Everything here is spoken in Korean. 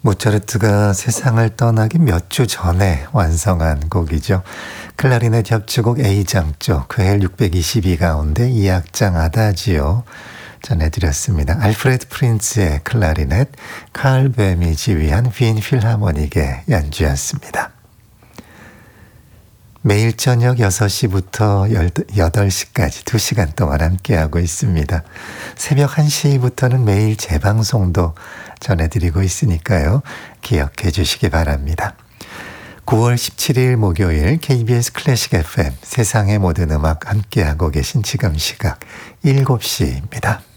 모차르트가 세상을 떠나기 몇 주 전에 완성한 곡이죠. 클라리넷 협주곡 A장조 괴헬 622 가운데 2악장 아다지오 전해드렸습니다. 알프레드 프린츠의 클라리넷, 칼 뱀이 지휘한 빈 필하모닉의 연주였습니다. 매일 저녁 6시부터 8시까지 2시간 동안 함께하고 있습니다. 새벽 1시부터는 매일 재방송도 전해드리고 있으니까요. 기억해 주시기 바랍니다. 9월 17일 목요일 KBS 클래식 FM 세상의 모든 음악 함께하고 계신 지금 시각 7시입니다.